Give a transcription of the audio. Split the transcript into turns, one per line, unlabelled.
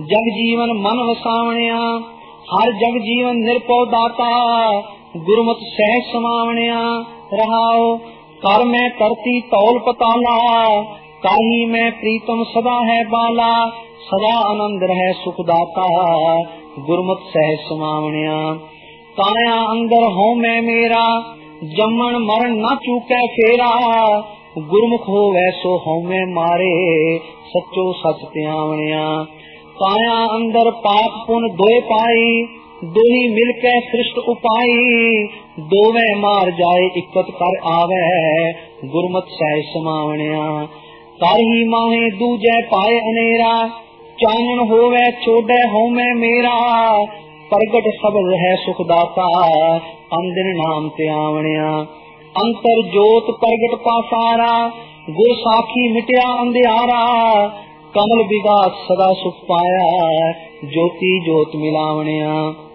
जग जीवन मन वसावणिया, हर जग जीवन निरपौ दाता, गुरमत सहज समावणिया। रहाओ कर मैं करती तौल पताला, काही मैं प्रीतम सदा है बाला, सदा आनंद रहे सुखदाता, गुरमत सहज समावणिया। काया अंदर हो मैं मेरा, जमन मरण न चूकै फेरा, गुरमुख हो वैसो हो मैं मारे, सचो सच त्यावणिया। काया अंदर पाप पुन दोए पाई, दोही मिलके सृष्ट उपाई, दोवे मार जाए इकत कर आवे, गुरमत सहज समावणिया। कर ही माहे दूजे पाए अनेरा, चानन होवे छोड़े होमे मेरा, प्रगट सबद है सुखदाता, अंदिन नाम ते आवणिया। अंतर जोत प्रगट पासारा, गुर साखी मिटया अंधियारा, कमल विगास सदा सुख पाया, ज्योति जोत मिलावणिया।